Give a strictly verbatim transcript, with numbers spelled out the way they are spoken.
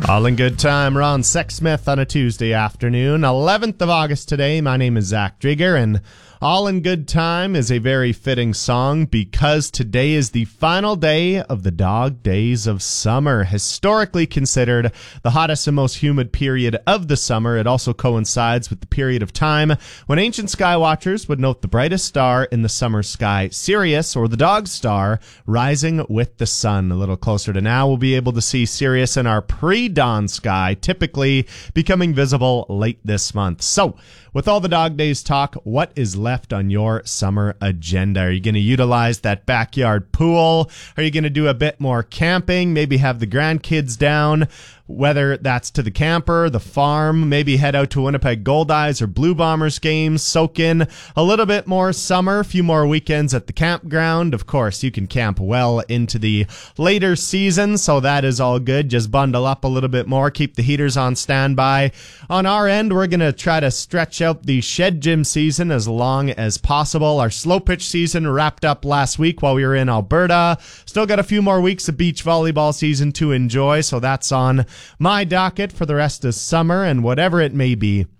All in good time. Ron Sexsmith on a Tuesday afternoon, eleventh of August today. My name is Zach Drieger, and All in Good Time is a very fitting song because today is the final day of the dog days of summer. Historically considered the hottest and most humid period of the summer, it also coincides with the period of time when ancient sky watchers would note the brightest star in the summer sky, Sirius, or the dog star, rising with the sun. A little closer to now, we'll be able to see Sirius in our pre-dawn sky, typically becoming visible late this month. So, with all the dog days talk, what is left on your summer agenda? Are you going to utilize that backyard pool? Are you going to do a bit more camping? Maybe have the grandkids down, whether that's to the camper, the farm, maybe head out to Winnipeg Goldeyes or Blue Bombers games, soak in a little bit more summer, a few more weekends at the campground. Of course, you can camp well into the later season, so that is all good. Just bundle up a little bit more, keep the heaters on standby. On our end, we're going to try to stretch out the shed gym season as long as possible. Our slow pitch season wrapped up last week while we were in Alberta. Still got a few more weeks of beach volleyball season to enjoy, so that's on my docket for the rest of summer, and whatever it may be,